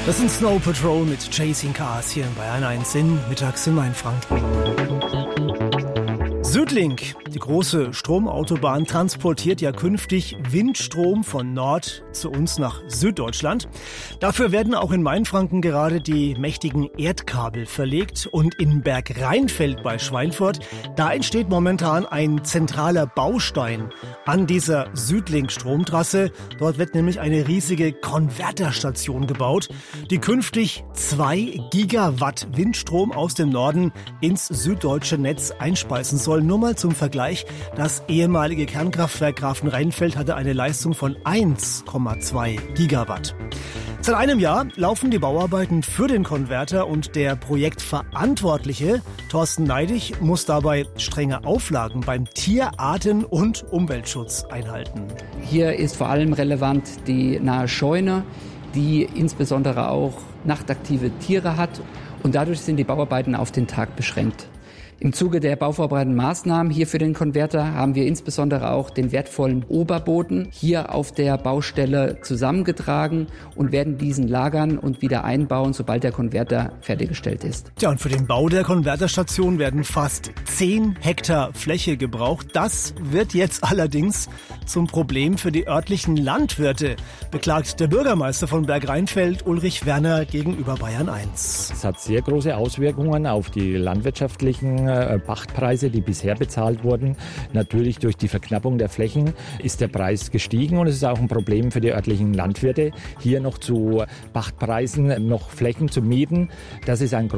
Das sind Snow Patrol mit Chasing Cars hier in Bayern 1 mittags in Mainfranken. Südlink, die große Stromautobahn, transportiert ja künftig Windstrom von Nord zu uns nach Süddeutschland. Dafür werden auch in Mainfranken gerade die mächtigen Erdkabel verlegt. Und in Bergrheinfeld bei Schweinfurt, da entsteht momentan ein zentraler Baustein an dieser Südlink-Stromtrasse. Dort wird nämlich eine riesige Konverterstation gebaut, die künftig 2 Gigawatt Windstrom aus dem Norden ins süddeutsche Netz einspeisen soll. Nur mal zum Vergleich, das ehemalige Kernkraftwerk Grafenrheinfeld hatte eine Leistung von 1,2 Gigawatt. Seit einem Jahr laufen die Bauarbeiten für den Konverter und der Projektverantwortliche, Thorsten Neidig, muss dabei strenge Auflagen beim Tierarten- und Umweltschutz einhalten. Hier ist vor allem relevant die nahe Scheune, die insbesondere auch nachtaktive Tiere hat, und dadurch sind die Bauarbeiten auf den Tag beschränkt. Im Zuge der bauvorbereitenden Maßnahmen hier für den Konverter haben wir insbesondere auch den wertvollen Oberboden hier auf der Baustelle zusammengetragen und werden diesen lagern und wieder einbauen, sobald der Konverter fertiggestellt ist. Ja, und für den Bau der Konverterstation werden fast 10 Hektar Fläche gebraucht. Das wird jetzt allerdings zum Problem für die örtlichen Landwirte, beklagt der Bürgermeister von Bergrheinfeld, Ulrich Werner, gegenüber Bayern 1. Es hat sehr große Auswirkungen auf die landwirtschaftlichen Pachtpreise, die bisher bezahlt wurden. Natürlich durch die Verknappung der Flächen ist der Preis gestiegen, und es ist auch ein Problem für die örtlichen Landwirte, hier noch zu Pachtpreisen noch Flächen zu mieten. Das ist ein